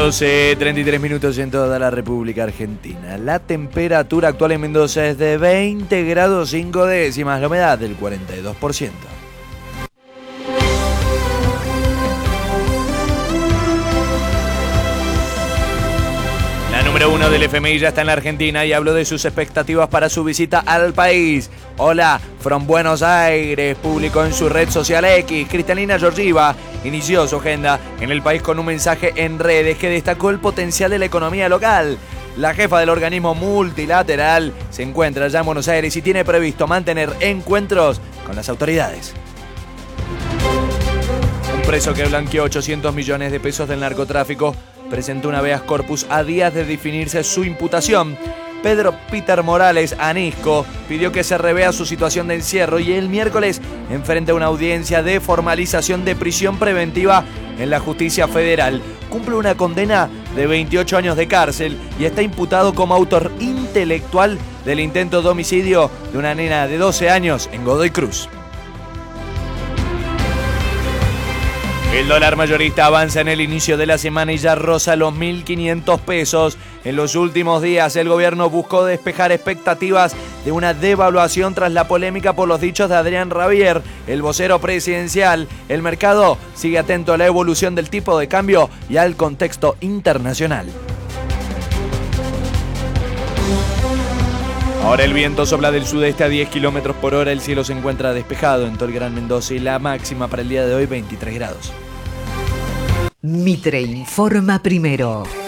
12:33 minutos en toda la República Argentina. La temperatura actual en Mendoza es de 20 grados 5 décimas, la humedad del 42%. La número 1 del FMI ya está en la Argentina y habló de sus expectativas para su visita al país. Hola, from Buenos Aires, publicó en su red social X. Kristalina Georgieva inició su agenda en el país con un mensaje en redes que destacó el potencial de la economía local. La jefa del organismo multilateral se encuentra ya en Buenos Aires y tiene previsto mantener encuentros con las autoridades. Un preso que blanqueó 800 millones de pesos del narcotráfico presentó un habeas corpus a días de definirse su imputación. Pedro Peter Morales Anisco pidió que se revea su situación de encierro y el miércoles enfrenta una audiencia de formalización de prisión preventiva en la justicia federal. Cumple una condena de 28 años de cárcel y está imputado como autor intelectual del intento de homicidio de una nena de 12 años en Godoy Cruz. El dólar mayorista avanza en el inicio de la semana y ya roza los 1.500 pesos. En los últimos días, el gobierno buscó despejar expectativas de una devaluación tras la polémica por los dichos de Adrián Rabier, el vocero presidencial. El mercado sigue atento a la evolución del tipo de cambio y al contexto internacional. Ahora el viento sopla del sudeste a 10 km por hora. El cielo se encuentra despejado en todo el Gran Mendoza y la máxima para el día de hoy 23 grados. Mitre informa primero.